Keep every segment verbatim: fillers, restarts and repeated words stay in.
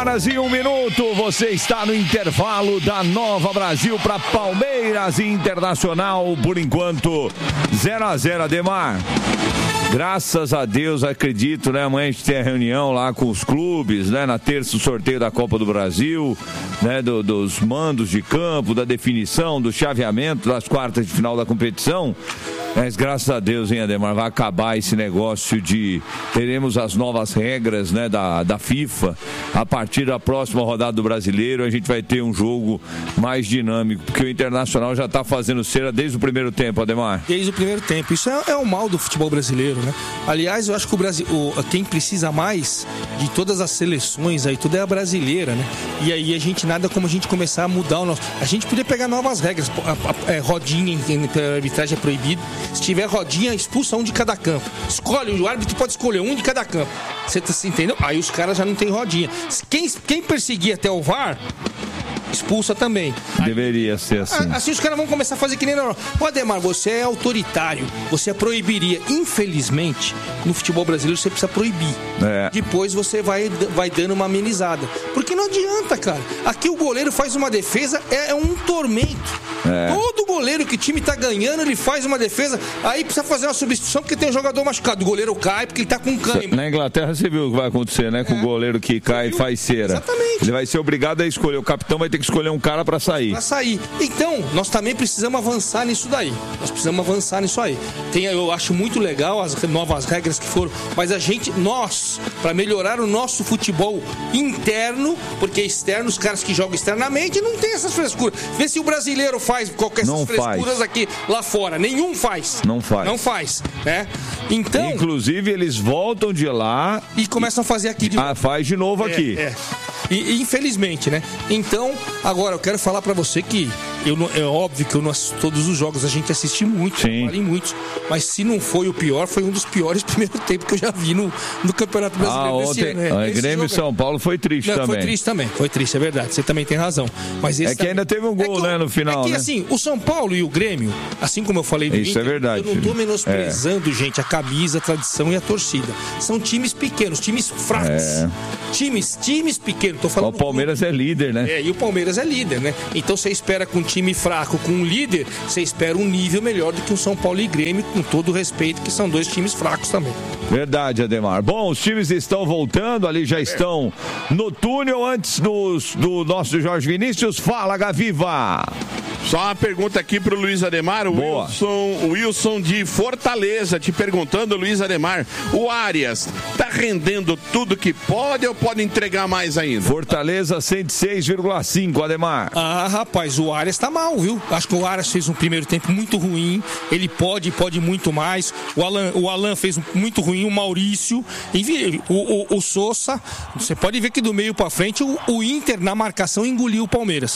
horas e um minuto, você está no intervalo da Nova Brasil para Palmeiras e Internacional, por enquanto zero a zero, Ademar. Graças a Deus, acredito, né? Amanhã a gente tem a reunião lá com os clubes, né? Na terça, o sorteio da Copa do Brasil, né? Do, dos mandos de campo, da definição, do chaveamento das quartas de final da competição. Mas graças a Deus, hein, Ademar, vai acabar esse negócio de... Teremos as novas regras, né, da, da FIFA. A partir da próxima rodada do Brasileiro, a gente vai ter um jogo mais dinâmico, porque o Internacional já está fazendo cera desde o primeiro tempo, Ademar. Desde o primeiro tempo. Isso é, é o mal do futebol brasileiro, né? Aliás, eu acho que o Brasil, o, quem precisa mais de todas as seleções aí, tudo é a brasileira, né? E aí a gente, nada como a gente começar a mudar o nosso... A gente podia pegar novas regras. A, a, a rodinha em a arbitragem é proibido. Se tiver rodinha, expulsa um de cada campo. Escolhe, o árbitro pode escolher um de cada campo. Você tá, entendeu? Aí os caras já não tem rodinha. Quem, quem perseguir até o V A R, expulsa também. Deveria ser assim. Assim os caras vão começar a fazer que nem na... Ô Ademar, você é autoritário. Você proibiria. Infelizmente, no futebol brasileiro você precisa proibir. É. Depois você vai, vai dando uma amenizada. Porque não adianta, cara. Aqui o goleiro faz uma defesa, é, é um tormento. É. Todo goleiro que o time tá ganhando, ele faz uma defesa, aí precisa fazer uma substituição porque tem um jogador machucado. O goleiro cai porque ele tá com cãibra. Na Inglaterra você viu o que vai acontecer, né? Com é. o goleiro que cai e faz cera. Exatamente. Ele vai ser obrigado a escolher. O capitão vai ter que escolher um cara pra sair. Pra sair. Então, nós também precisamos avançar nisso daí. Nós precisamos avançar nisso aí. Tem, eu acho muito legal as novas regras que foram, mas a gente, nós, pra melhorar o nosso futebol interno, porque externo, os caras que jogam externamente, não tem essas frescuras. Vê se o brasileiro faz qualquer essas frescuras faz. Aqui, lá fora. Nenhum faz. Não faz. Não faz, né? Então... Inclusive, eles voltam de lá... E começam a fazer aqui de novo. Ah, faz de novo é, aqui. É. E, e infelizmente, né? Então, agora eu quero falar pra você que eu não, é óbvio que eu não assisto todos os jogos, a gente assiste muito, vale muitos, mas se não foi o pior, foi um dos piores primeiro tempo que eu já vi no, no Campeonato Brasileiro. Ah, ontem, ano, né? Grêmio e São Paulo foi triste não, também. Foi triste também, foi triste, é verdade, você também tem razão. Mas esse é que também... ainda teve um gol, é que, né, no final, É que né? assim, o São Paulo e o Grêmio, assim como eu falei do Isso Inter, é verdade. eu não tô menosprezando, é. gente, a camisa, a tradição e a torcida. São times pequenos, times fracos. É. Times, times pequenos, tô falando... O Palmeiras é líder, né? É, e o Palmeiras é líder, né? Então você espera com um time fraco, com um líder, você espera um nível melhor do que o São Paulo e Grêmio, com todo o respeito, que são dois times fracos também. Verdade, Ademar. Bom, os times estão voltando, ali já estão no túnel. Antes dos, do nosso Jorge Vinícius, fala, Gaviva! Só uma pergunta aqui pro Luiz Ademar, o Wilson, o Wilson de Fortaleza, te perguntando, Luiz Ademar, o Arias tá rendendo tudo que pode ou pode entregar mais ainda? Fortaleza cento e seis vírgula cinco, Ademar. Ah, rapaz, o Arias tá mal, viu? Acho que o Arias fez um primeiro tempo muito ruim, ele pode, pode muito mais, o Alan, o Alan fez um muito ruim, o Maurício, enfim, o, o, o Sousa, você pode ver que do meio pra frente o, o Inter na marcação engoliu o Palmeiras.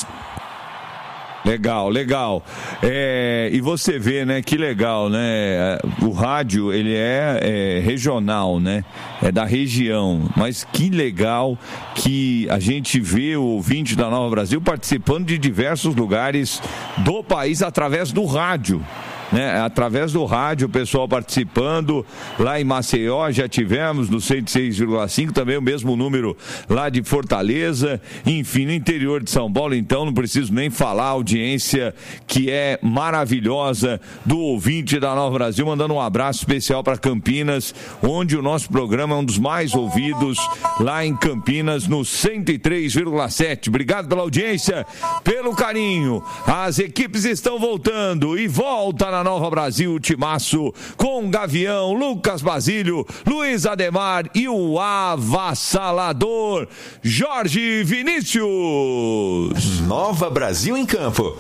Legal, legal. É, e você vê, né, que legal, né? O rádio, ele é, é regional, né? É da região. Mas que legal que a gente vê o ouvinte da Nova Brasil participando de diversos lugares do país através do rádio. Né, através do rádio, o pessoal participando. Lá em Maceió já tivemos no cento e seis vírgula cinco, também o mesmo número lá de Fortaleza. Enfim, no interior de São Paulo, então, não preciso nem falar, a audiência que é maravilhosa do ouvinte da Nova Brasil, mandando um abraço especial para Campinas, onde o nosso programa é um dos mais ouvidos, lá em Campinas, no cento e três vírgula sete. Obrigado pela audiência, pelo carinho. As equipes estão voltando e volta na Nova Brasil, o timaço com Gavião, Lucas Basílio, Luiz Ademar e o avassalador Jorge Vinícius. Nova Brasil em campo.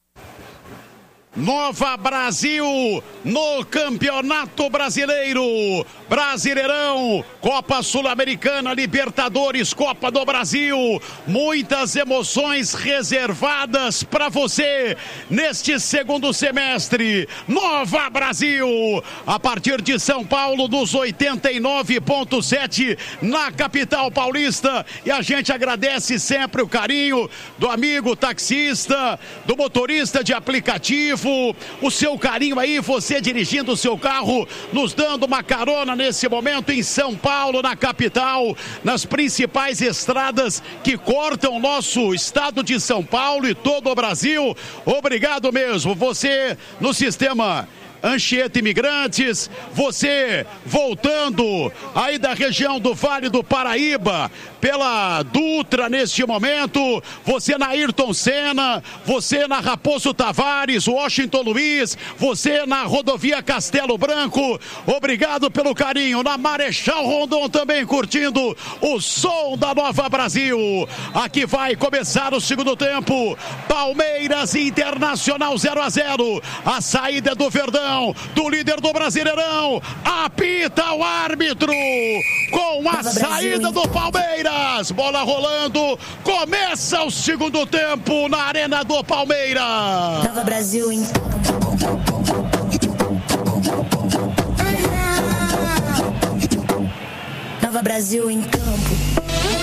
Nova Brasil no Campeonato Brasileiro, Brasileirão, Copa Sul-Americana, Libertadores, Copa do Brasil, muitas emoções reservadas para você neste segundo semestre. Nova Brasil, a partir de São Paulo, dos oitenta e nove ponto sete na capital paulista, e a gente agradece sempre o carinho do amigo taxista, do motorista de aplicativo, novo, o seu carinho aí, você dirigindo o seu carro, nos dando uma carona nesse momento em São Paulo, na capital, nas principais estradas que cortam o nosso estado de São Paulo e todo o Brasil. Obrigado mesmo. Você no sistema Anchieta Imigrantes, você voltando aí da região do Vale do Paraíba, pela Dutra neste momento, você na Ayrton Senna, você na Raposo Tavares, Washington Luiz, você na rodovia Castelo Branco, obrigado pelo carinho, na Marechal Rondon também curtindo o som da Nova Brasil. Aqui vai começar o segundo tempo, Palmeiras e Internacional zero a zero, a saída do Verdão, do líder do Brasileirão, apita o árbitro com a saída do Palmeiras, bola rolando, começa o segundo tempo na Arena do Palmeiras. Nova Brasil em Nova Brasil em campo.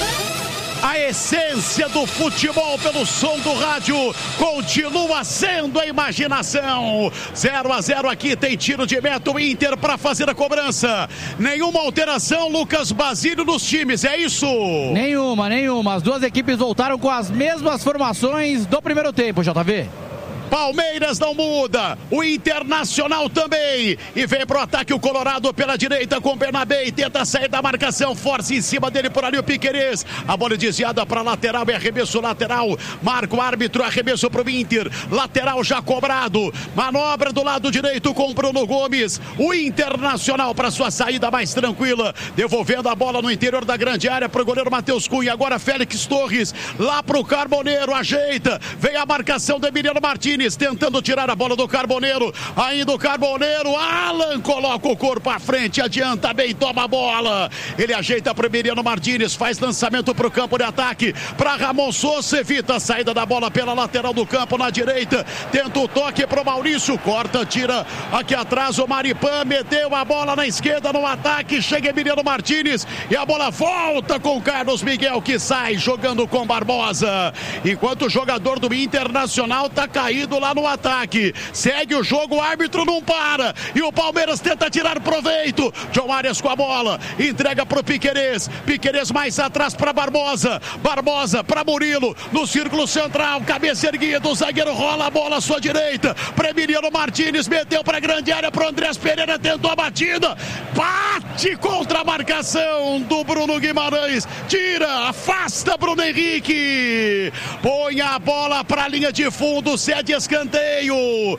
A essência do futebol pelo som do rádio continua sendo a imaginação. zero a zero aqui, tem tiro de meta, o Inter para fazer a cobrança. Nenhuma alteração, Lucas Basílio, nos times, é isso? Nenhuma, nenhuma. As duas equipes voltaram com as mesmas formações do primeiro tempo, J V. Palmeiras não muda, o Internacional também, e vem pro ataque o Colorado pela direita com o Bernabé, tenta sair da marcação, força em cima dele por ali o Piquerez, a bola desviada para lateral, é arremesso lateral, marca o árbitro, arremesso pro Inter, lateral já cobrado, manobra do lado direito com o Bruno Gomes, o Internacional para sua saída mais tranquila, devolvendo a bola no interior da grande área pro goleiro Matheus Cunha, agora Félix Torres, lá pro Carboneiro, ajeita, vem a marcação do Emiliano Martins, tentando tirar a bola do Carboneiro, ainda o Carboneiro, Alan coloca o corpo à frente, adianta bem, toma a bola, ele ajeita para o Emiliano Martins, faz lançamento para o campo de ataque, para Ramon Sousa, evita a saída da bola pela lateral do campo na direita, tenta o toque para o Maurício, corta, tira aqui atrás o Maripan, meteu a bola na esquerda no ataque, chega Emiliano Martins e a bola volta com o Carlos Miguel que sai jogando com Barbosa, enquanto o jogador do Internacional tá caído lá no ataque, segue o jogo, o árbitro não para, e o Palmeiras tenta tirar proveito, John Arias com a bola, entrega pro Piquerez, Piquerez mais atrás para Barbosa, Barbosa para Murilo, no círculo central, cabeça erguida, o zagueiro rola a bola à sua direita, para Emiliano Martins, meteu para grande área, pro Andrés Pereira, tentou a batida, bate contra a marcação do Bruno Guimarães, tira, afasta Bruno Henrique, põe a bola para a linha de fundo, cede escanteio,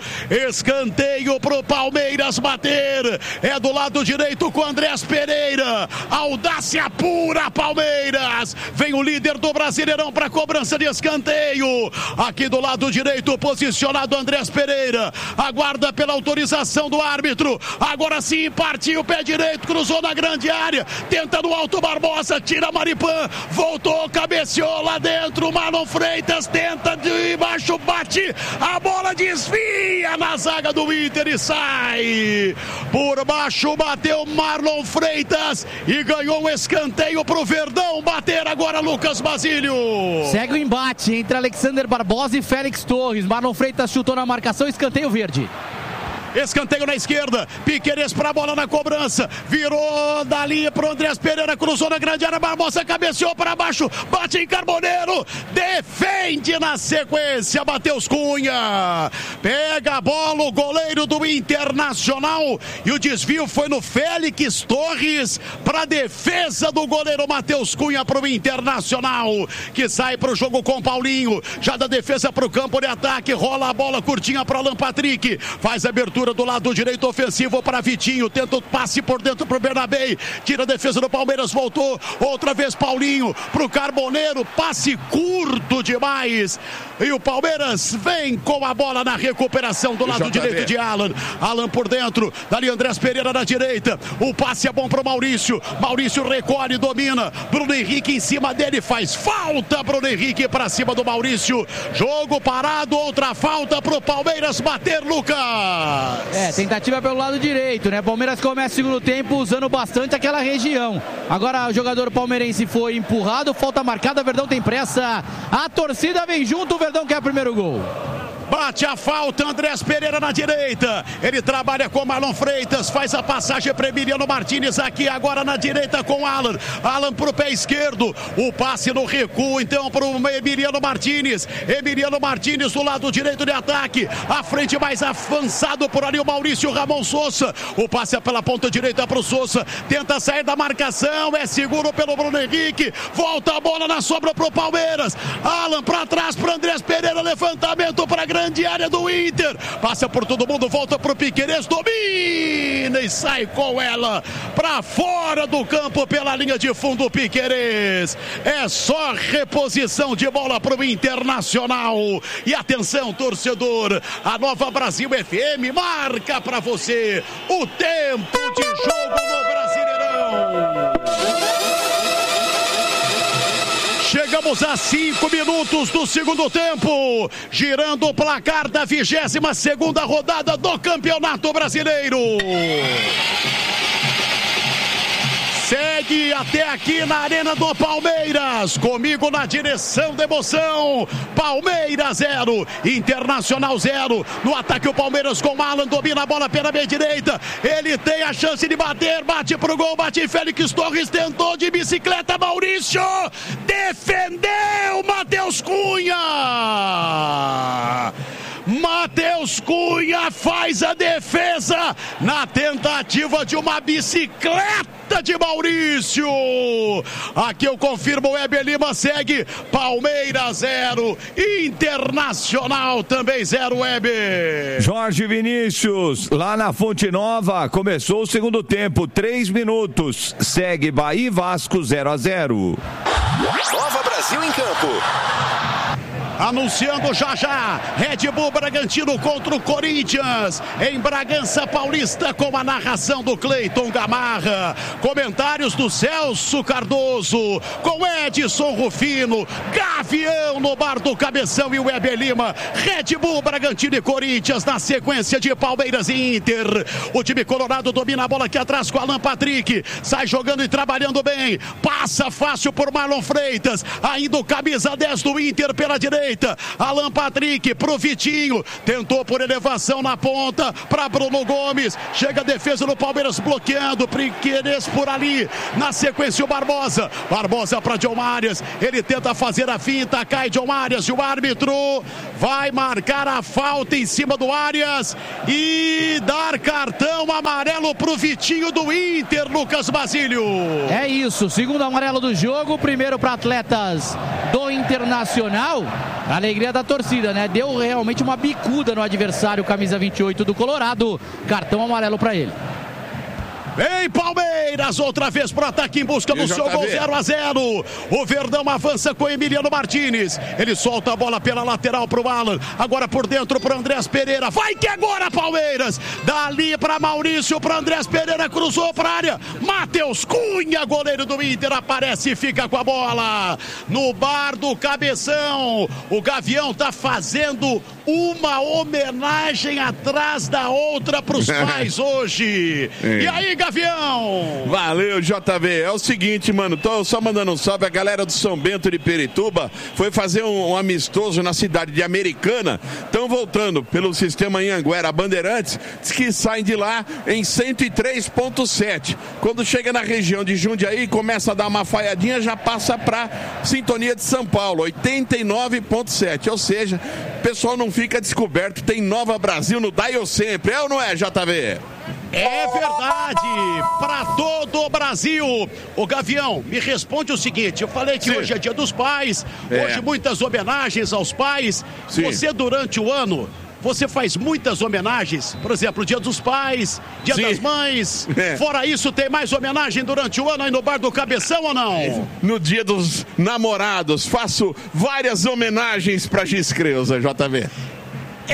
escanteio pro Palmeiras bater, é do lado direito com Andrés Pereira, audácia pura Palmeiras, vem o líder do Brasileirão para cobrança de escanteio, aqui do lado direito posicionado Andrés Pereira, aguarda pela autorização do árbitro, agora sim partiu o pé direito, cruzou na grande área, tenta no alto Barbosa, tira Maripan, voltou, cabeceou lá dentro, Marlon Freitas tenta de baixo, bate, a bola desvia na zaga do Inter e sai por baixo, bateu Marlon Freitas e ganhou um escanteio pro Verdão bater agora Lucas Basílio. Segue o embate entre Alexander Barbosa e Félix Torres, Marlon Freitas chutou na marcação, escanteio verde. Escanteio na esquerda, Piquerez pra bola na cobrança, virou dali pro Andrés Pereira, cruzou na grande área, Barbosa cabeceou para baixo, bate em Carboneiro, defende na sequência, Matheus Cunha, pega a bola o goleiro do Internacional e o desvio foi no Félix Torres para defesa do goleiro Matheus Cunha pro Internacional, que sai pro jogo com Paulinho, já da defesa pro campo de ataque, rola a bola curtinha pro Alan Patrick, faz a abertura do lado direito ofensivo para Vitinho, tenta o passe por dentro pro Bernabé, tira a defesa do Palmeiras, voltou, outra vez Paulinho pro Carboneiro, passe curto demais, e o Palmeiras vem com a bola na recuperação do lado direito de Alan, Alan por dentro, dali Andrés Pereira na direita, o passe é bom pro Maurício, Maurício recolhe, domina, Bruno Henrique em cima dele, faz falta, Bruno Henrique para cima do Maurício, jogo parado, outra falta pro Palmeiras bater, Lucas. É, tentativa pelo lado direito, né? Palmeiras começa o segundo tempo usando bastante aquela região. Agora o jogador palmeirense foi empurrado, falta marcada, Verdão tem pressa. A torcida vem junto, o Verdão quer o primeiro gol. bate a falta, Andrés Pereira na direita, ele trabalha com Marlon Freitas, faz a passagem para Emiliano Martínez aqui agora na direita com Alan, Alan pro pé esquerdo, o passe no recuo então para o Emiliano Martínez, Emiliano Martínez do lado direito de ataque, à frente mais avançado por ali o Maurício Ramon Sousa, o passe é pela ponta direita para o Sousa, tenta sair da marcação, é seguro pelo Bruno Henrique, volta a bola na sobra pro Palmeiras, Alan para trás para Andrés Pereira, levantamento para a grande área do Inter, passa por todo mundo, volta pro Piquerez, domina e sai com ela para fora do campo pela linha de fundo. Piquerez, é só reposição de bola pro Internacional. E atenção, torcedor, a Nova Brasil F M marca para você o tempo de jogo no Brasileirão. Chegamos a cinco minutos do segundo tempo, girando o placar da vigésima segunda rodada do Campeonato Brasileiro. Segue até aqui na Arena do Palmeiras, comigo na direção da emoção, Palmeiras zero, Internacional zero, no ataque o Palmeiras com Alan, domina a bola pela meia direita, ele tem a chance de bater, bate pro gol, bate Félix Torres, tentou de bicicleta, Maurício, defendeu Matheus Cunha! Matheus Cunha faz a defesa na tentativa de uma bicicleta de Maurício. Aqui eu confirmo, o Weber Lima segue Palmeiras zero, Internacional também zero, Weber. Jorge Vinícius, lá na Fonte Nova, começou o segundo tempo, três minutos, segue Bahia e Vasco zero a zero. Nova Brasil em campo. Anunciando já já, Red Bull Bragantino contra o Corinthians, em Bragança Paulista, com a narração do Cleiton Gamarra, comentários do Celso Cardoso, com Edson Rufino, Gavião no bar do Cabeção e o Weber Lima, Red Bull Bragantino e Corinthians, na sequência de Palmeiras e Inter, o time colorado domina a bola aqui atrás com Alan Patrick, sai jogando e trabalhando bem, passa fácil por Marlon Freitas, ainda o camisa dez do Inter pela direita, Alan Patrick pro Vitinho, tentou por elevação na ponta para Bruno Gomes, chega a defesa do Palmeiras bloqueando, Piquerez por ali, na sequência o Barbosa, Barbosa para John Arias, ele tenta fazer a finta, cai John Arias e o árbitro vai marcar a falta em cima do Arias e dar cartão amarelo pro Vitinho do Inter, Lucas Basílio. É isso, segundo amarelo do jogo, primeiro para atletas do Internacional. A alegria da torcida, né? Deu realmente uma bicuda no adversário, camisa vinte e oito do Colorado. Cartão amarelo para ele. Vem Palmeiras, outra vez pro ataque em busca do seu gol, zero a zero. O Verdão avança com Emiliano Martínez. Ele solta a bola pela lateral pro Alan. Agora por dentro pro Andrés Pereira. Vai que agora Palmeiras. Dali pra Maurício, pro Andrés Pereira, cruzou pra área. Matheus Cunha, goleiro do Inter, aparece e fica com a bola. No bar do Cabeção. O Gavião tá fazendo uma homenagem atrás da outra pros pais hoje. E aí, Gavião? Valeu, J V. É o seguinte, mano, tô só mandando um salve. A galera do São Bento de Pirituba foi fazer um, um amistoso na cidade de Americana. Estão voltando pelo sistema Anhanguera Bandeirantes, diz que saem de lá em cento e três ponto sete. Quando chega na região de Jundiaí, começa a dar uma falhadinha, já passa pra sintonia de São Paulo, oitenta e nove ponto sete. Ou seja, o pessoal não fica descoberto, tem Nova Brasil no Dial sempre. É ou não é, J V? É verdade, para todo o Brasil. O Gavião, me responde o seguinte, eu falei que Sim. hoje é dia dos pais, é. hoje muitas homenagens aos pais. Sim. Você durante o ano, você faz muitas homenagens, por exemplo, dia dos pais, dia Sim. das mães, é. fora isso tem mais homenagem durante o ano aí no bar do Cabeção ou não? No dia dos namorados, faço várias homenagens para Giz Creuza, J V. É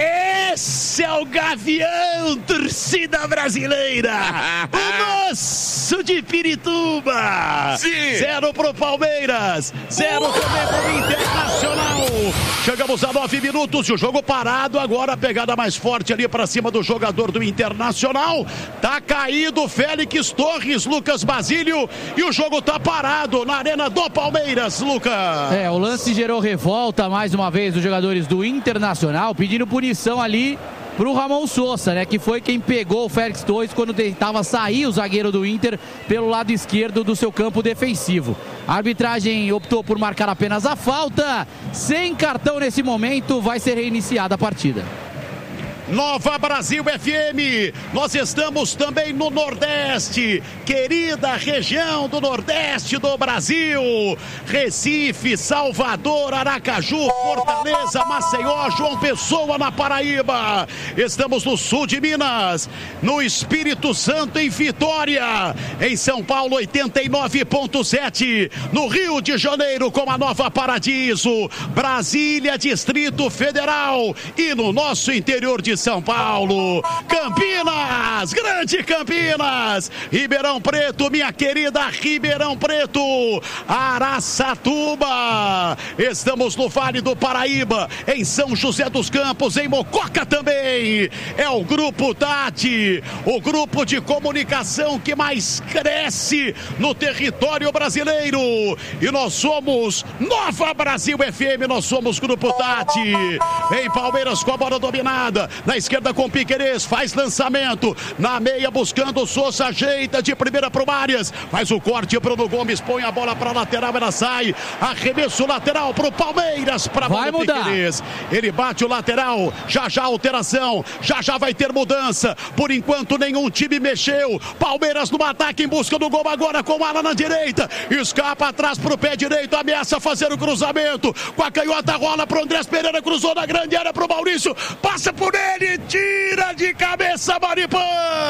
Esse é o Gavião, torcida brasileira. O nosso de Pirituba. Sim. Zero pro Palmeiras, zero também pro Internacional. Chegamos a nove minutos e o jogo parado. Agora a pegada mais forte ali para cima do jogador do Internacional. Tá caído Félix Torres, Lucas Basílio, e o jogo tá parado na arena do Palmeiras, Lucas. É, o lance gerou revolta mais uma vez dos jogadores do Internacional, pedindo punição ali pro Ramon Sousa, né, que foi quem pegou o Félix Torres quando tentava sair o zagueiro do Inter pelo lado esquerdo do seu campo defensivo. A arbitragem optou por marcar apenas a falta, sem cartão nesse momento, vai ser reiniciada a partida. Nova Brasil F M, nós estamos também no Nordeste, querida região do Nordeste do Brasil, Recife, Salvador, Aracaju, Fortaleza, Maceió, João Pessoa na Paraíba. Estamos no sul de Minas, no Espírito Santo em Vitória, em São Paulo oitenta e nove ponto sete, no Rio de Janeiro com a Nova Paradiso, Brasília, Distrito Federal, e no nosso interior de São Paulo, Campinas, grande Campinas, Ribeirão Preto, minha querida Ribeirão Preto, Araçatuba, estamos no Vale do Paraíba, em São José dos Campos, em Mococa também. É o Grupo Tati, o grupo de comunicação que mais cresce no território brasileiro, e nós somos Nova Brasil F M, nós somos Grupo Tati. Em Palmeiras com a bola dominada, na esquerda com Piquerez, faz lançamento, na meia buscando o Sousa, ajeita de primeira pro Arias, faz o corte, Bruno Gomes põe a bola pra lateral, ela sai, arremesso lateral pro Palmeiras, pra bola do Piquerez, ele bate o lateral, já já alteração, já já vai ter mudança, por enquanto nenhum time mexeu, Palmeiras no ataque em busca do gol agora com Alan na direita, escapa atrás pro pé direito, ameaça fazer o cruzamento, com a canhota rola pro Andrés Pereira, cruzou na grande área pro Maurício, passa por ele, tira de cabeça Maripã,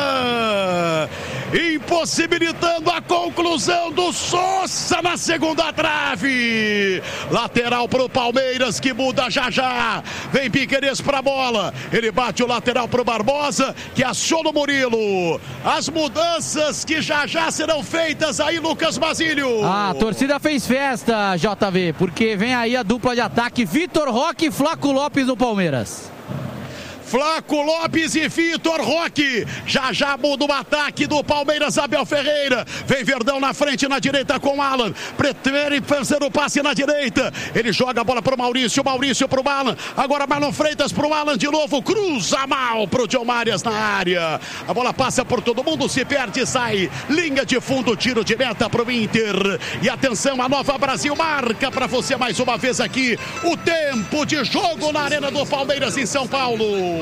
impossibilitando a conclusão do Sousa na segunda trave. Lateral pro Palmeiras que muda já já, vem Piquerez pra bola, ele bate o lateral pro Barbosa que aciona o Murilo. As mudanças que já já serão feitas aí, Lucas Basílio. A torcida fez festa, J V, porque vem aí a dupla de ataque, Vitor Roque e Flaco Lopes no Palmeiras. Flaco Lopes e Vitor Roque, já já muda o ataque do Palmeiras, Abel Ferreira, vem Verdão na frente, na direita com Alan, prefere fazer o passe na direita, ele joga a bola pro Maurício, Maurício pro Alan, agora Marlon Freitas pro Alan de novo, cruza mal pro John Marias na área, a bola passa por todo mundo, se perde, sai, linha de fundo, tiro de meta pro Inter, e atenção, a Nova Brasil marca pra você mais uma vez aqui, o tempo de jogo na arena do Palmeiras em São Paulo.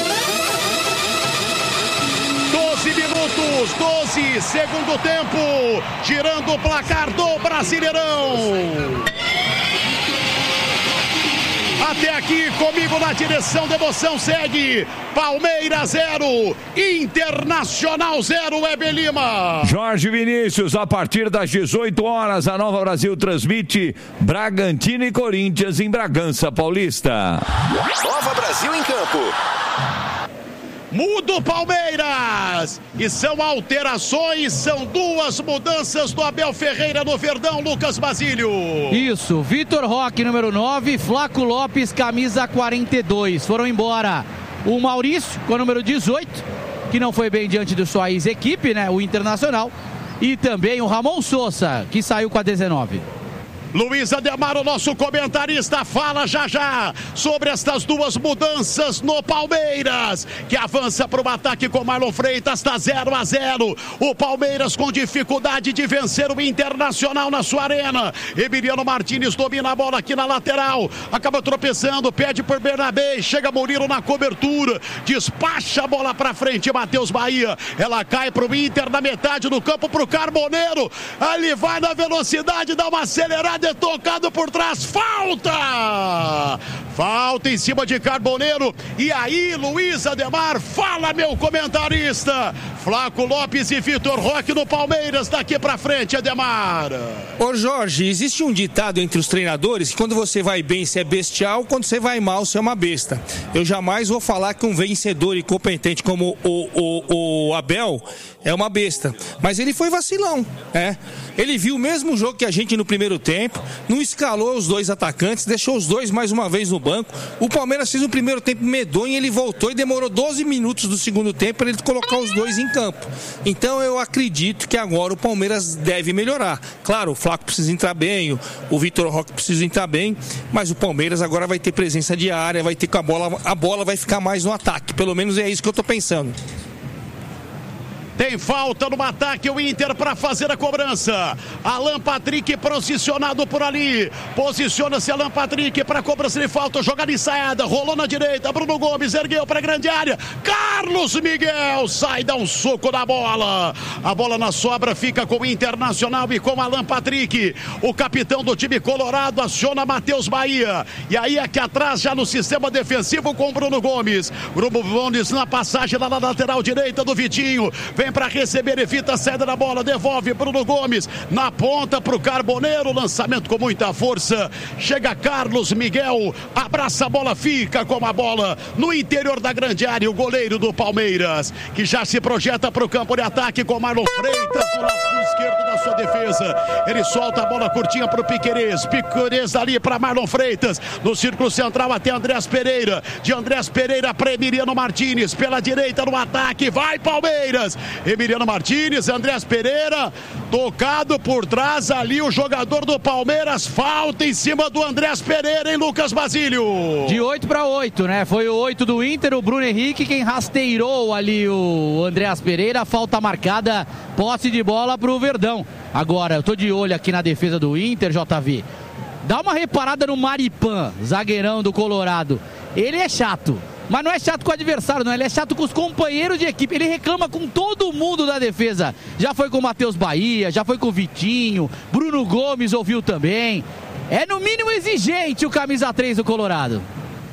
doze minutos, doze, segundo tempo, girando o placar do Brasileirão. Até aqui comigo na direção da emoção segue Palmeiras zero, Internacional zero, Weber Lima. Jorge Vinícius, a partir das dezoito horas, a Nova Brasil transmite Bragantino e Corinthians em Bragança Paulista. Nova Brasil em campo. Muda o Palmeiras, e são alterações, são duas mudanças do Abel Ferreira no Verdão, Lucas Basílio. Isso, Vitor Roque, número nove, Flaco Lopes, camisa quarenta e dois, foram embora o Maurício, com o número dezoito, que não foi bem diante de sua ex-equipe, né, o Internacional, e também o Ramon Sousa, que saiu com a dezenove. Luiz Ademar, o nosso comentarista, fala já já sobre estas duas mudanças no Palmeiras, que avança para o ataque com Marlon Freitas, está zero a zero. O Palmeiras com dificuldade de vencer o Internacional na sua arena. Emiliano Martins domina a bola aqui na lateral, acaba tropeçando, pede por Bernabé, chega Murilo na cobertura, despacha a bola para frente, Matheus Bahia, ela cai para o Inter na metade do campo, para o Carboneiro, ali vai na velocidade, dá uma acelerada, é tocado por trás, falta Falta em cima de Carboneiro. E aí, Luiz Ademar, fala, meu comentarista. Flaco Lopes e Vitor Roque no Palmeiras, daqui pra frente, Ademar. Ô Jorge, existe um ditado entre os treinadores que quando você vai bem você é bestial, quando você vai mal você é uma besta. Eu jamais vou falar que um vencedor e competente como o, o, o Abel é uma besta, mas ele foi vacilão, né? Ele viu o mesmo jogo que a gente no primeiro tempo, não escalou os dois atacantes, deixou os dois mais uma vez no banco. O Palmeiras fez um primeiro tempo medonho, ele voltou e demorou doze minutos do segundo tempo para ele colocar os dois em campo. Então eu acredito que agora o Palmeiras deve melhorar. Claro, o Flaco precisa entrar bem, o, o Vitor Roque precisa entrar bem, mas o Palmeiras agora vai ter presença de área, vai ter com a bola, a bola vai ficar mais no ataque. Pelo menos é isso que eu tô pensando. Tem falta no ataque, o Inter para fazer a cobrança. Alan Patrick posicionado por ali. Posiciona-se Alan Patrick para cobrança de falta. Jogada ensaiada, rolou na direita. Bruno Gomes ergueu para a grande área. Carlos Miguel sai, dá um soco na bola. A bola na sobra fica com o Internacional e com Alan Patrick. O capitão do time colorado aciona Matheus Bahia. E aí aqui atrás, já no sistema defensivo com Bruno Gomes. Bruno Gomes na passagem lá na lateral direita do Vitinho. Vem para receber, evita a saída da bola, devolve Bruno Gomes na ponta para o Carboneiro, lançamento com muita força, chega Carlos Miguel, abraça a bola, fica com a bola no interior da grande área, o goleiro do Palmeiras, que já se projeta para o campo de ataque com Marlon Freitas do lado esquerdo da sua defesa, ele solta a bola curtinha para o Piquerez, Piquerez ali para Marlon Freitas, no círculo central até Andrés Pereira, de Andrés Pereira para Emiliano Martínez, pela direita no ataque, vai Palmeiras, Emiliano Martínez, Andrés Pereira, tocado por trás ali o jogador do Palmeiras, falta em cima do Andrés Pereira, hein, Lucas Basílio? De oito para oito, né? Foi o oito do Inter, o Bruno Henrique quem rasteirou ali o Andrés Pereira, falta marcada, posse de bola pro Verdão. Agora, eu tô de olho aqui na defesa do Inter, J V. Dá uma reparada no Maripan, zagueirão do Colorado. Ele é chato. Mas não é chato com o adversário, não. Ele é chato com os companheiros de equipe. Ele reclama com todo mundo da defesa. Já foi com o Matheus Bahia, já foi com o Vitinho. Bruno Gomes ouviu também. É no mínimo exigente o camisa três do Colorado.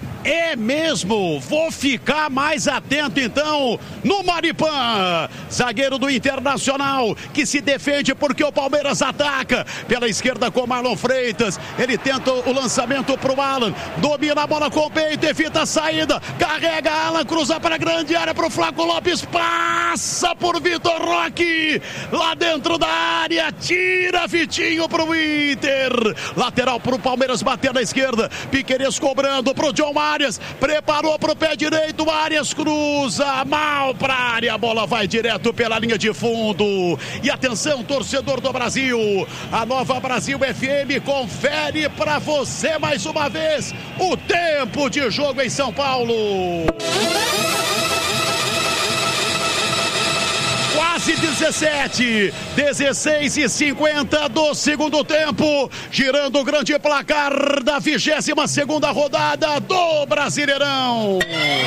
É mesmo, vou ficar mais atento então no Maripan, zagueiro do Internacional, que se defende porque o Palmeiras ataca, pela esquerda com Marlon Freitas, ele tenta o lançamento pro Alan, domina a bola com o peito, evita a saída, carrega Alan, cruza para a grande área pro Flaco Lopes, passa por Vitor Roque, lá dentro da área, tira Vitinho pro Inter, lateral pro Palmeiras bater na esquerda, Piquerez cobrando pro John Arias, preparou pro pé direito, Arias cruza, mal pra área, a bola vai direto pela linha de fundo, e atenção torcedor do Brasil, a Nova Brasil F M confere pra você mais uma vez o tempo de jogo em São Paulo. Quase dezessete, dezesseis e cinquenta do segundo tempo, girando o grande placar da vigésima segunda rodada do Brasileirão.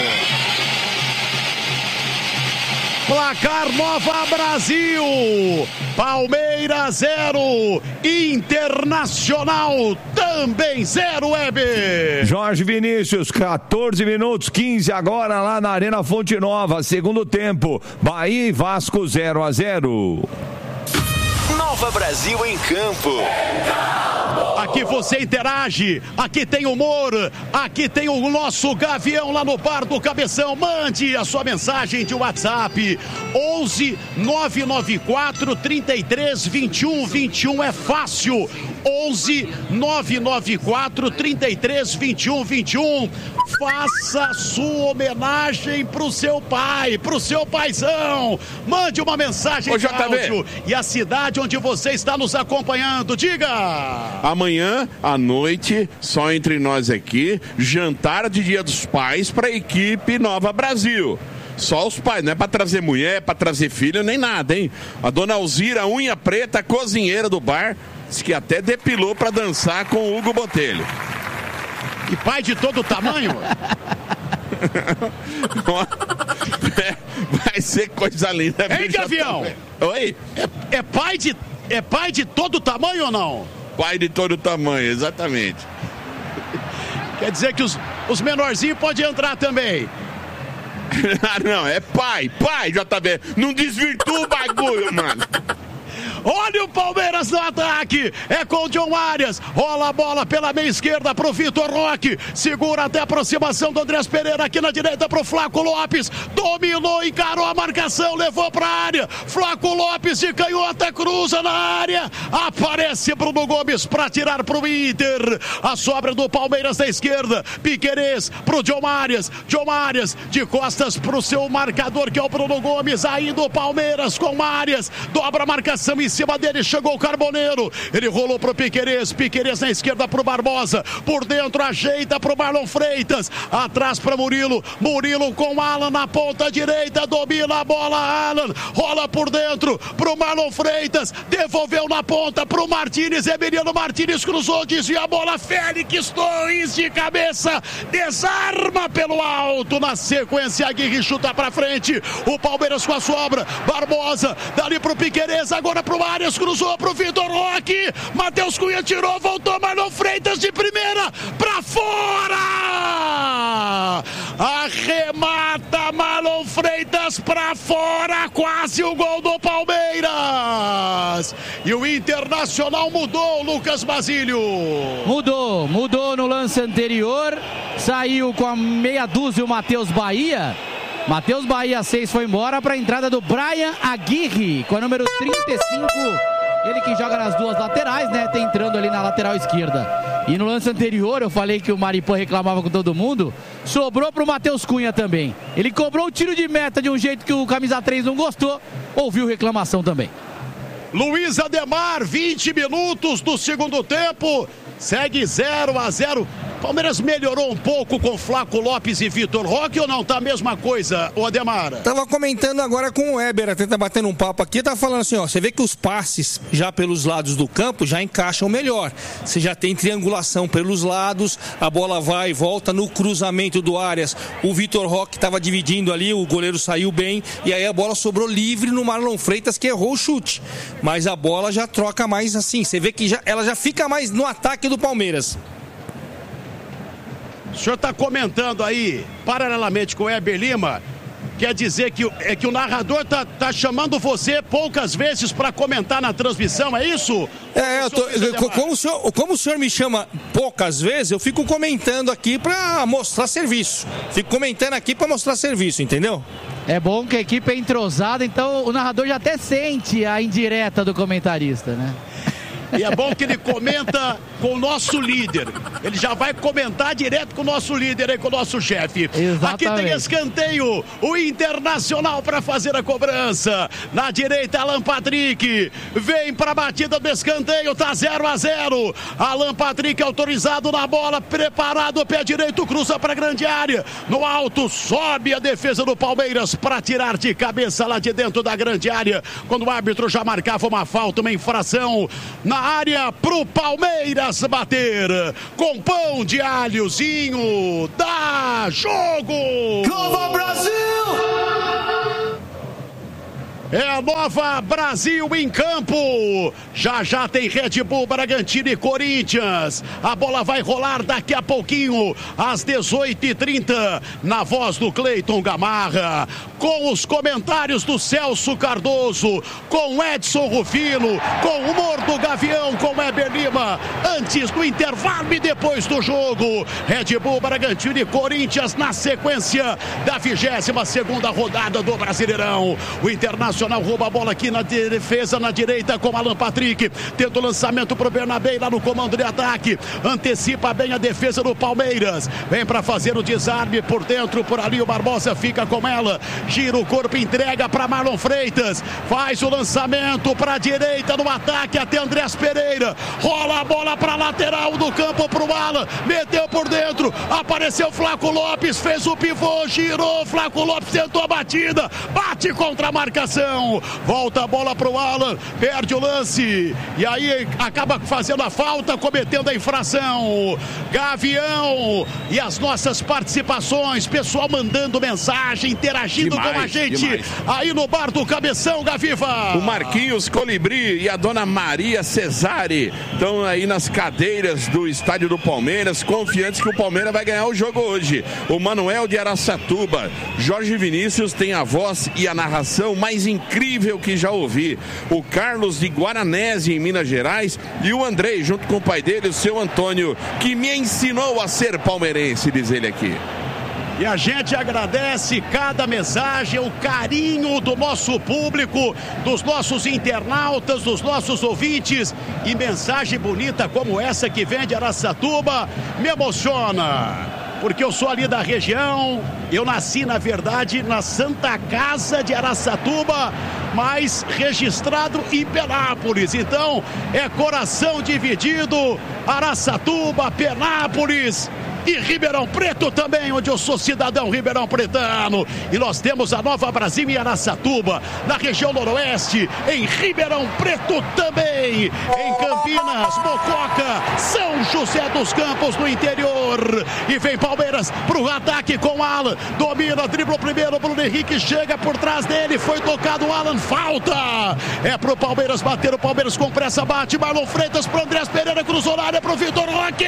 Placar Nova Brasil, Palmeiras zero, Internacional também zero, Weber. Jorge Vinícius, quatorze minutos, quinze agora lá na Arena Fonte Nova, segundo tempo, Bahia e Vasco zero a zero. Nova Brasil em campo. Aqui você interage, aqui tem humor, aqui tem o nosso Gavião lá no Bar do Cabeção. Mande a sua mensagem de WhatsApp onze nove nove quatro, trinta e três, vinte e um, vinte e um, é fácil. onze nove nove quatro, trinta e três, vinte e um, vinte e um. Faça a sua homenagem pro seu pai, pro seu paizão. Mande uma mensagem de áudio e a cidade onde você está nos acompanhando. Diga! Amanhã à noite, só entre nós aqui, jantar de Dia dos Pais para a equipe Nova Brasil. Só os pais, não é pra trazer mulher, pra trazer filho, nem nada, hein? A dona Alzira, unha preta, cozinheira do bar, disse que até depilou pra dançar com o Hugo Botelho. E pai de todo tamanho? Vai ser coisa linda. Hein, Gavião? Oi? É, é, pai de, é pai de todo tamanho ou não? Pai de todo tamanho, exatamente. Quer dizer que os, os menorzinhos podem entrar também. Não, é pai, pai, J B. Não desvirtua o bagulho, mano. Olha o Palmeiras no ataque, é com o John Arias, rola a bola pela meia esquerda pro Vitor Roque, segura até a aproximação do Andrés Pereira aqui na direita pro Flaco Lopes, dominou, encarou a marcação, levou pra área, Flaco Lopes de canhota, cruza na área, aparece Bruno Gomes pra tirar pro Inter, a sobra do Palmeiras da esquerda, Piquerez pro John Arias, John Arias de costas pro seu marcador que é o Bruno Gomes, ainda o Palmeiras com Arias, dobra a marcação em cima dele, chegou o Carboneiro, ele rolou pro Piquerez, Piquerez na esquerda pro Barbosa, por dentro ajeita pro Marlon Freitas, atrás pra Murilo, Murilo com Alan na ponta direita, domina a bola, Alan, rola por dentro pro Marlon Freitas, devolveu na ponta pro Martínez, Emiliano Martínez cruzou, desvia a bola, Félix Torres de cabeça, desarma pelo alto, na sequência Aguirre chuta pra frente, o Palmeiras com a sobra, Barbosa, dali pro Piquerez, agora pro Arias, cruzou pro Vitor Roque, Matheus Cunha tirou, voltou, Marlon Freitas de primeira, pra fora! Arremata Marlon Freitas pra fora, quase o gol do Palmeiras! E o Internacional mudou, Lucas Basílio. Mudou, mudou no lance anterior, saiu com a meia dúzia o Matheus Bahia. Matheus Bahia seis foi embora para a entrada do Brian Aguirre com a número trinta e cinco, ele que joga nas duas laterais, né, tá entrando ali na lateral esquerda. E no lance anterior eu falei que o Maripã reclamava com todo mundo, sobrou pro Matheus Cunha também, ele cobrou o tiro de meta de um jeito que o camisa três não gostou, ouviu reclamação também. Luiz Ademar, vinte minutos do segundo tempo, segue zero a zero. Palmeiras melhorou um pouco com Flaco Lopes e Vitor Roque ou não? Tá a mesma coisa, o Ademar? Tava comentando agora com o Weber, até tá batendo um papo aqui, tá falando assim, ó, você vê que os passes já pelos lados do campo já encaixam melhor. Você já tem triangulação pelos lados, a bola vai e volta no cruzamento do Arias. O Vitor Roque tava dividindo ali, o goleiro saiu bem e aí a bola sobrou livre no Marlon Freitas que errou o chute. Mas a bola já troca mais assim, você vê que já, ela já fica mais no ataque do Palmeiras. O senhor está comentando aí, paralelamente com o Heber Lima, quer dizer que, é que o narrador tá, tá chamando você poucas vezes para comentar na transmissão, é isso? É, eu tô, eu, como, o senhor, como o senhor me chama poucas vezes, eu fico comentando aqui para mostrar serviço. Fico comentando aqui para mostrar serviço, entendeu? É bom que a equipe é entrosada, então o narrador já até sente a indireta do comentarista, né? E é bom que ele comenta com o nosso líder. Ele já vai comentar direto com o nosso líder aí, com o nosso chefe. Exatamente. Aqui tem escanteio. O Internacional para fazer a cobrança. Na direita, Alan Patrick. Vem para a batida do escanteio. Tá zero a zero. Alan Patrick autorizado na bola. Preparado, pé direito, cruza para a grande área. No alto, sobe a defesa do Palmeiras para tirar de cabeça lá de dentro da grande área. Quando o árbitro já marcava uma falta, uma infração na área pro Palmeiras bater com pão de alhozinho. Dá jogo! Nova Brasil! É a Nova Brasil em campo. Já já tem Red Bull, Bragantino e Corinthians. A bola vai rolar daqui a pouquinho, às dezoito e trinta, na voz do Cleiton Gamarra, com os comentários do Celso Cardoso, com Edson Rufino, com o humor do Gavião, com Heber Lima, antes do intervalo e depois do jogo. Red Bull, Bragantino e Corinthians na sequência da vigésima segunda rodada do Brasileirão. O Internacional rouba a bola aqui na defesa, na direita com Alan Patrick, tenta o lançamento pro Bernabé lá no comando de ataque, antecipa bem a defesa do Palmeiras, vem para fazer o desarme por dentro, por ali o Barbosa fica com ela, gira o corpo, entrega para Marlon Freitas, faz o lançamento para a direita no ataque até Andrés Pereira, rola a bola para lateral do campo pro Alan, meteu por dentro, apareceu Flaco Lopes, fez o pivô, girou, Flaco Lopes tentou a batida, bate contra a marcação. pressão, volta a bola pro Alan, perde o lance, e aí acaba fazendo a falta, cometendo a infração. Gavião, e as nossas participações, pessoal mandando mensagem, interagindo demais, com a gente, demais. Aí no bar do Cabeção, Gaviva. O Marquinhos Colibri e a dona Maria Cesare estão aí nas cadeiras do estádio do Palmeiras, confiantes que o Palmeiras vai ganhar o jogo hoje. O Manuel de Araçatuba, Jorge Vinícius tem a voz e a narração mais incrível que já ouvi. O Carlos de Guaranese, em Minas Gerais, e o Andrei, junto com o pai dele, o seu Antônio, que me ensinou a ser palmeirense, diz ele aqui. E a gente agradece cada mensagem, o carinho do nosso público, dos nossos internautas, dos nossos ouvintes. E mensagem bonita como essa que vem de Araçatuba me emociona. Porque eu sou ali da região, eu nasci, na verdade, na Santa Casa de Araçatuba, mas registrado em Penápolis. Então, é coração dividido, Araçatuba, Penápolis e Ribeirão Preto também, onde eu sou cidadão ribeirão pretano. E nós temos a Nova Brasil em Araçatuba, na região noroeste, em Ribeirão Preto também, em Campinas, Mococa, São José dos Campos, no interior. E vem Palmeiras pro ataque com Alan, domina, dribla o primeiro, Bruno Henrique chega por trás dele, foi tocado o Alan, falta. É pro Palmeiras bater, o Palmeiras com pressa bate, Marlon Freitas pro Andrés Pereira, cruzou na área pro Vitor Roque,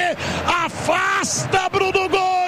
afasta Bruno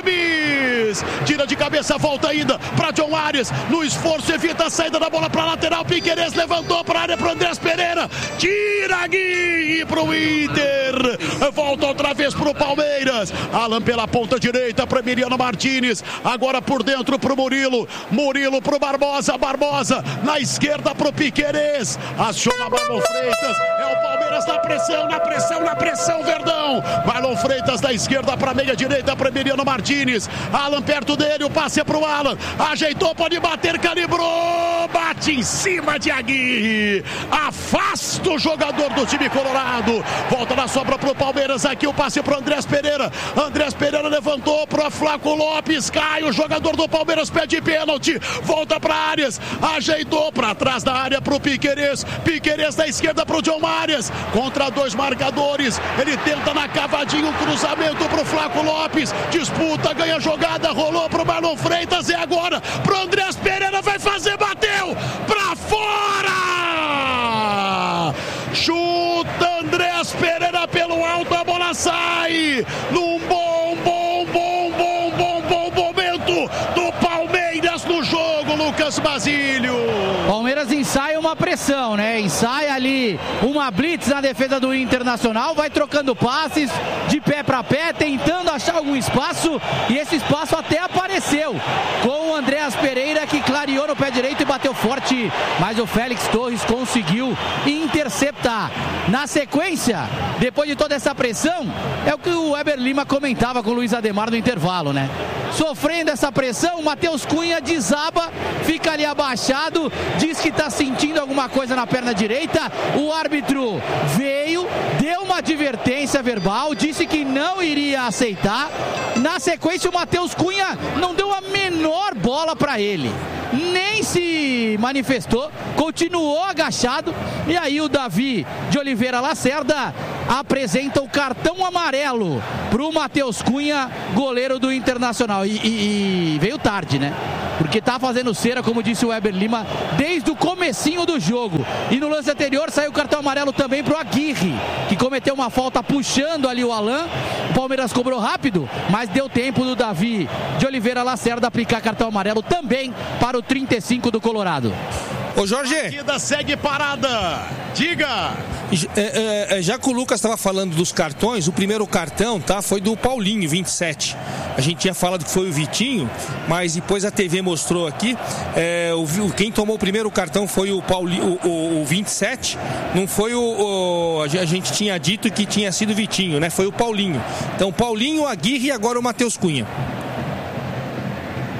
Gomes, tira de cabeça, volta ainda para John Arias, no esforço evita a saída da bola para lateral, Piquerez levantou para a área para Andrés Pereira, tira Gui para o Inter, volta outra vez para o Palmeiras, Alan pela ponta direita para Emiliano Martínez, agora por dentro para o Murilo, Murilo para o Barbosa, Barbosa na esquerda para o Piquerez, aciona Marlon Freitas, é o Palmeiras na pressão, na pressão, na pressão, Verdão, Marlon Freitas da esquerda para meia direita para Emiliano Martínez, Alan perto dele, o passe é pro Alan, ajeitou, pode bater, calibrou, bate em cima de Aguirre, afasta o jogador do time colorado, volta na sobra pro Palmeiras, aqui o passe pro Andrés Pereira, Andrés Pereira levantou pro Flaco Lopes, cai, o jogador do Palmeiras pede pênalti, volta pra Arias, ajeitou pra trás da área pro Piquerez, Piquerez da esquerda pro John Arias, contra dois marcadores, ele tenta na cavadinha, um cruzamento pro Flaco Lopes, disputa, ganha jogada, rolou pro Marlon Freitas, e agora pro Andrés Pereira, vai fazer, bateu pra fora, chuta Andrés Pereira pelo alto, a bola sai num bom, bom, bom, bom, bom, bom momento do Palmeiras no jogo, Lucas Basílio. Palmeiras ensaia uma pressão, né? Ensaia ali uma blitz na defesa do Internacional, vai trocando passes de pé para pé, tentando achar algum espaço, e esse espaço até apareceu com o Andrés Pereira, que clareou no pé direito e bateu forte, mas o Félix Torres conseguiu interceptar. Na sequência, depois de toda essa pressão, é o que o Weber Lima comentava com o Luiz Ademar no intervalo, né? Sofrendo essa pressão, o Matheus Cunha desaba, fica ali abaixado, diz que está sentindo alguma coisa na perna direita, o árbitro veio, deu uma advertência verbal, disse que não iria aceitar. Na sequência, o Matheus Cunha não deu a menor bola para ele, nem se manifestou, continuou agachado, e aí o Davi de Oliveira Lacerda apresenta o cartão amarelo pro Matheus Cunha, goleiro do Internacional, e, e, e veio tarde, né? Porque tá fazendo cera, como disse o Weber Lima, desde o comecinho do jogo. E no lance anterior saiu o cartão amarelo também pro Aguirre, que cometeu uma falta puxando ali o Alan. O Palmeiras cobrou rápido, mas deu tempo do Davi de Oliveira Lacerda aplicar cartão amarelo também para o trinta e cinco do Colorado. Ô Jorge, a partida segue parada, diga. É, é, já que o Lucas estava falando dos cartões, o primeiro cartão, tá, foi do Paulinho, vinte e sete. A gente tinha falado que foi o Vitinho, mas depois a T V mostrou aqui, é, o, quem tomou o primeiro cartão foi o Paulinho, o, o, o vinte e sete, não foi o, o a gente tinha dito que tinha sido o Vitinho, né? Foi o Paulinho. Então Paulinho, Aguirre e agora o Matheus Cunha.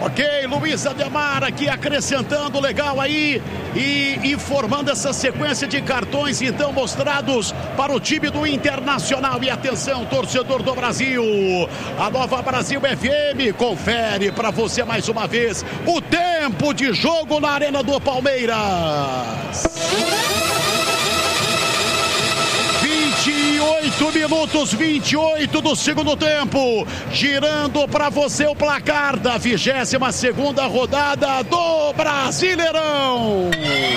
Ok, Luiz Ademar aqui acrescentando legal aí e informando essa sequência de cartões então mostrados para o time do Internacional. E atenção, torcedor do Brasil, a Nova Brasil F M confere para você mais uma vez o tempo de jogo na Arena do Palmeiras. vinte e oito minutos, vinte e oito do segundo tempo, girando para você o placar da vigésima segunda rodada do Brasileirão.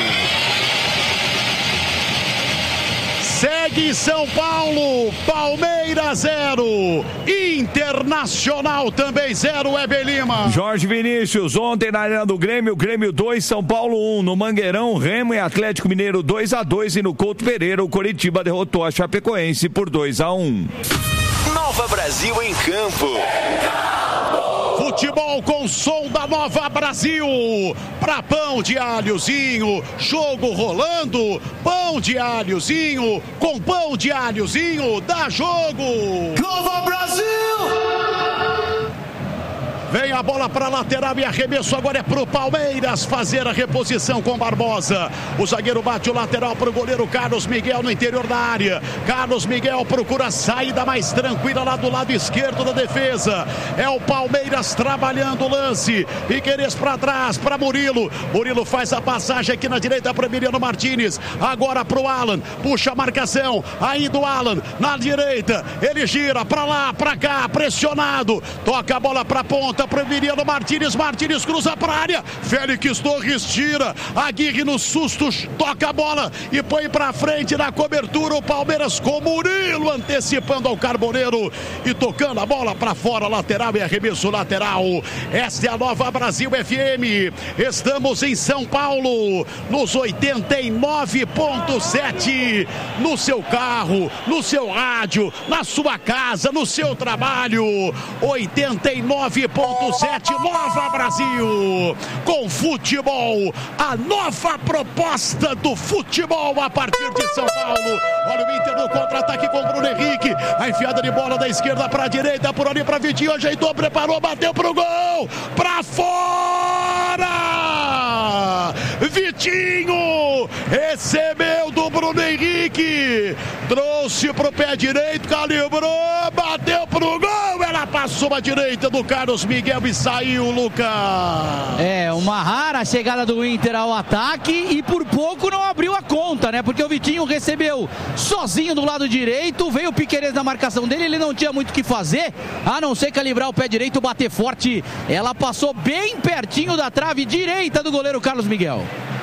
Segue São Paulo, Palmeiras zero, Internacional também zero, Heber Lima. Jorge Vinícius, ontem na Arena do Grêmio, Grêmio dois, São Paulo um, no Mangueirão, Remo e Atlético Mineiro dois a dois e no Couto Pereira o Coritiba derrotou a Chapecoense por dois a um. Nova Brasil em campo. Futebol com som da Nova Brasil. Pra pão de alhozinho, jogo rolando. Pão de alhozinho, com pão de alhozinho, dá jogo. Nova Brasil! Vem a bola para lateral e arremesso agora é pro Palmeiras fazer a reposição com Barbosa. O zagueiro bate o lateral pro goleiro Carlos Miguel no interior da área. Carlos Miguel procura a saída mais tranquila lá do lado esquerdo da defesa. É o Palmeiras trabalhando o lance. Piquerez para trás, para Murilo. Murilo faz a passagem aqui na direita para Emiliano Martínez. Agora pro Alan. Puxa a marcação. Ainda o Alan na direita. Ele gira para lá, para cá, pressionado. Toca a bola para ponta. Para Emiliano Martínez, Martínez cruza para a área, Félix Torres tira, Aguirre no susto, toca a bola e põe para frente na cobertura o Palmeiras com Murilo antecipando ao Carboneiro e tocando a bola para fora, lateral e arremesso lateral. Esta é a Nova Brasil F M, estamos em São Paulo, nos oitenta e nove ponto sete, no seu carro, no seu rádio, na sua casa, no seu trabalho, oitenta e nove ponto sete, Nova Brasil, com futebol, a nova proposta do futebol a partir de São Paulo. Olha o Inter no contra-ataque com o Bruno Henrique, a enfiada de bola da esquerda para a direita, por ali para Vitinho, ajeitou, preparou, bateu pro gol, para fora, Vitinho, recebeu do Bruno Henrique, trouxe pro pé direito, calibrou, bateu pro gol, ela passou à direita do Carlos Miguel e saiu, Lucas. É, uma rara chegada do Inter ao ataque e por pouco não abriu a conta, né? Porque o Vitinho recebeu sozinho do lado direito, veio o Piquerez na marcação dele, ele não tinha muito o que fazer, a não ser calibrar o pé direito, bater forte. Ela passou bem pertinho da trave direita do goleiro Carlos Miguel.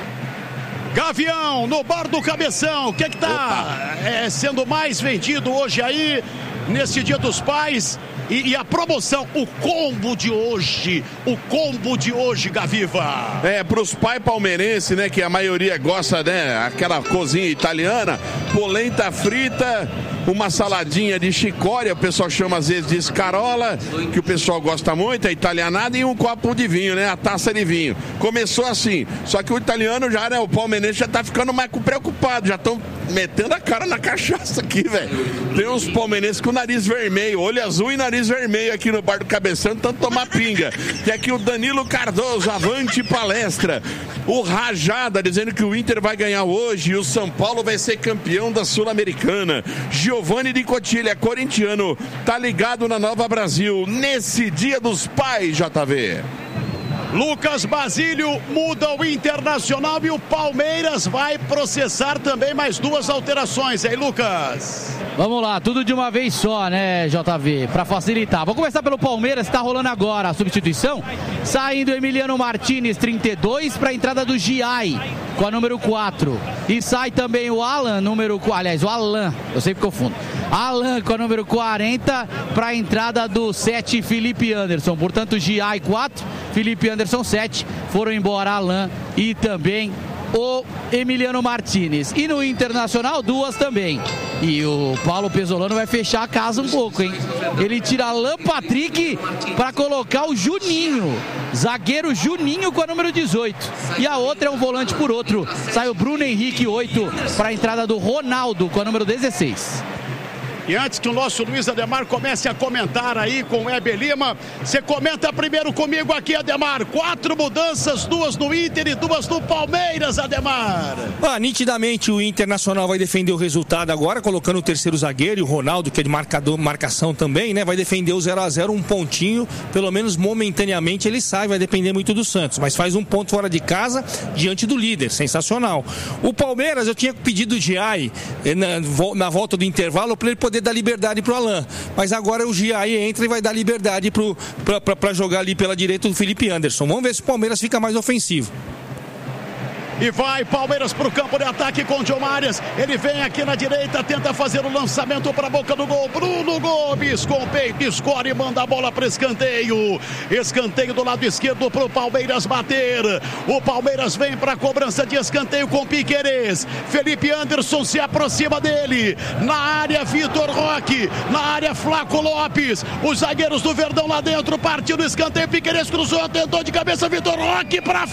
Gavião, no bar do Cabeção, o que é que tá é, sendo mais vendido hoje aí, nesse Dia dos Pais? E, e a promoção, o combo de hoje, o combo de hoje, Gaviva. É, pros pais palmeirenses, né, que a maioria gosta, né, aquela cozinha italiana, polenta frita, uma saladinha de chicória, o pessoal chama às vezes de escarola, que o pessoal gosta muito, é italianada, e um copo de vinho, né, a taça de vinho. Começou assim, só que o italiano já, né, o palmeirense já tá ficando mais preocupado, já estão metendo a cara na cachaça aqui, velho. Tem uns palmeirenses com o nariz vermelho, olho azul e nariz vermelho aqui no bar do Cabeção, tanto tomar pinga. Tem aqui o Danilo Cardoso, avante palestra. O Rajada dizendo que o Inter vai ganhar hoje e o São Paulo vai ser campeão da Sul-Americana. Giovanni de Cotilha, corintiano, tá ligado na Nova Brasil nesse Dia dos Pais, J V. Lucas Basílio muda o Internacional e o Palmeiras vai processar também mais duas alterações. Aí, Lucas? Vamos lá, tudo de uma vez só, né, J V, para facilitar. Vou começar pelo Palmeiras, está rolando agora a substituição. Saindo Emiliano Martínez, trinta e dois, para a entrada do Giai, com a número quatro. E sai também o Alan, número quatro. Aliás, o Alan, eu sempre confundo. Alan com a número quarenta, para a entrada do sete, Felipe Anderson. Portanto, Giai quatro, Felipe Anderson sete. Foram embora Alan e também o Emiliano Martínez. E no Internacional, duas também. E o Paulo Pesolano vai fechar a casa um pouco, hein? Ele tira Alan Patrick para colocar o Juninho. Zagueiro Juninho com a número dezoito. E a outra é um volante por outro. Sai o Bruno Henrique, oito, para a entrada do Ronaldo com a número dezesseis. E antes que o nosso Luiz Ademar comece a comentar aí com o Weber Lima, você comenta primeiro comigo aqui, Ademar. Quatro mudanças, duas no Inter e duas no Palmeiras, Ademar. Ah, nitidamente o Internacional vai defender o resultado agora, colocando o terceiro zagueiro e o Ronaldo, que é de marcador, marcação também, né? Vai defender o zero a zero, um pontinho, pelo menos momentaneamente ele sai, vai depender muito do Santos, mas faz um ponto fora de casa diante do líder, sensacional. O Palmeiras, eu tinha pedido o Giai na, na volta do intervalo para ele poder dar liberdade pro Alain, mas agora o Giai entra e vai dar liberdade para jogar ali pela direita do Felipe Anderson. Vamos ver se o Palmeiras fica mais ofensivo. E vai Palmeiras para o campo de ataque com o John Arias. Ele vem aqui na direita, tenta fazer o lançamento para a boca do gol. Bruno Gomes com o peito, escolhe e manda a bola para escanteio. Escanteio do lado esquerdo para o Palmeiras bater. O Palmeiras vem para a cobrança de escanteio com Piquerez. Felipe Anderson se aproxima dele. Na área, Vitor Roque. Na área, Flaco Lopes. Os zagueiros do Verdão lá dentro. Partiu no escanteio. Piquerez cruzou, tentou de cabeça. Vitor Roque para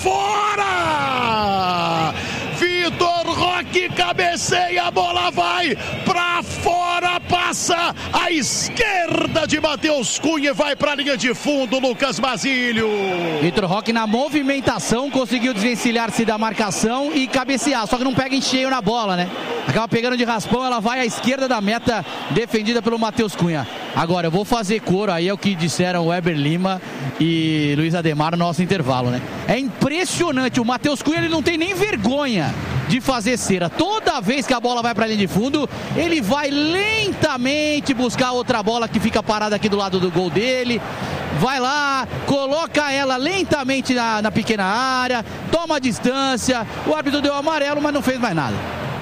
fora. Vitor Roque cabeceia, a bola vai pra fora, passa à esquerda de Matheus Cunha e vai pra linha de fundo, Lucas Basílio. Vitor Roque na movimentação conseguiu desvencilhar-se da marcação e cabecear, só que não pega em cheio na bola, né? Acaba pegando de raspão, ela vai à esquerda da meta, defendida pelo Matheus Cunha. Agora, eu vou fazer coro, aí é o que disseram o Weber Lima e Luiz Ademar no nosso intervalo, né? É impressionante, o Matheus Cunha ele não tem nem vergonha de fazer cera. Toda vez que a bola vai para a linha de fundo, ele vai lentamente buscar outra bola que fica parada aqui do lado do gol dele. Vai lá, coloca ela lentamente na, na pequena área, toma a distância. O árbitro deu amarelo, mas não fez mais nada.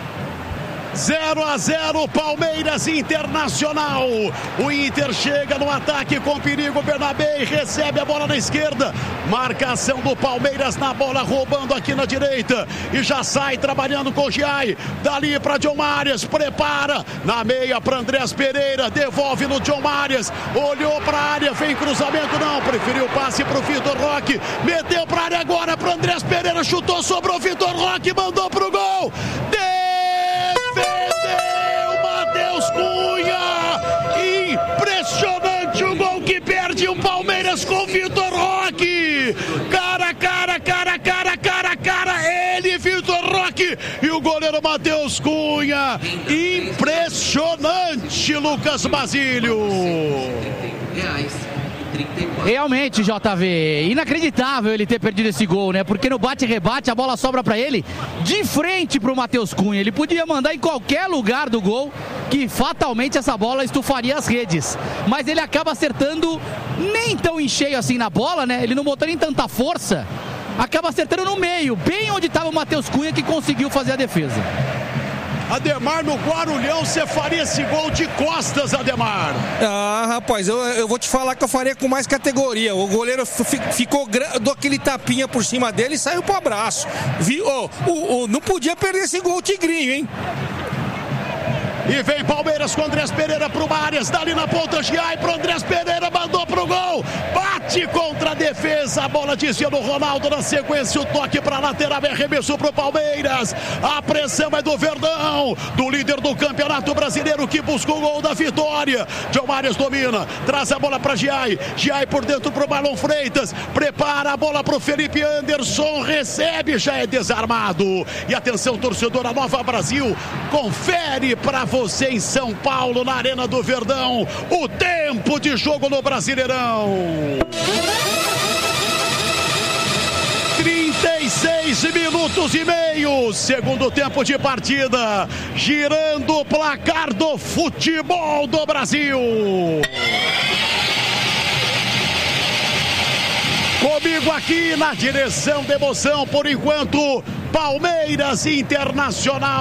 zero a zero, Palmeiras Internacional. O Inter chega no ataque com perigo. Bernabé recebe a bola na esquerda. Marcação do Palmeiras na bola, roubando aqui na direita. E já sai trabalhando com o Giai. Dali para John Arias. Prepara na meia para Andrés Pereira. Devolve no John Arias. Olhou para a área. Vem cruzamento, não. Preferiu o passe para o Vitor Roque. Meteu para a área agora para Andrés Pereira. Chutou, sobrou Vitor Roque. Mandou para o gol. Defendeu Matheus Cunha. Impressionante o gol que perde o Palmeiras com Vitor Roque. Cara, cara, cara, cara, cara, cara. Ele, Vitor Roque e o goleiro Matheus Cunha. Impressionante, Lucas Basílio. Realmente, J V, inacreditável ele ter perdido esse gol, né? Porque no bate-rebate a bola sobra pra ele de frente pro Matheus Cunha. Ele podia mandar em qualquer lugar do gol que fatalmente essa bola estufaria as redes. Mas ele acaba acertando nem tão em cheio assim na bola, né? Ele não botou nem tanta força. Acaba acertando no meio, bem onde estava o Matheus Cunha, que conseguiu fazer a defesa. Ademar, no Guarulhão, você faria esse gol de costas, Ademar? Ah, rapaz, eu, eu vou te falar que eu faria com mais categoria. O goleiro ficou, deu aquele tapinha por cima dele e saiu pro abraço. Viu? Oh, oh, oh, não podia perder esse gol, o Tigrinho, hein? E vem Palmeiras com Andrés Pereira pro Arias, dali na ponta, Giai pro Andrés Pereira, mandou pro gol, bate contra a defesa, a bola desvia do Ronaldo, na sequência o toque pra lateral, é arremesso pro Palmeiras, a pressão é do Verdão, do líder do Campeonato Brasileiro, que buscou o gol da vitória. John Arias domina, traz a bola pra Giai, Giai por dentro pro Marlon Freitas, prepara a bola pro Felipe Anderson, recebe, já é desarmado. E atenção, torcedor, a Nova Brasil confere pra você Você em São Paulo, na Arena do Verdão, o tempo de jogo no Brasileirão. trinta e seis minutos e meio, segundo tempo de partida, girando o placar do futebol do Brasil. Comigo aqui na direção da emoção, por enquanto, Palmeiras Internacional.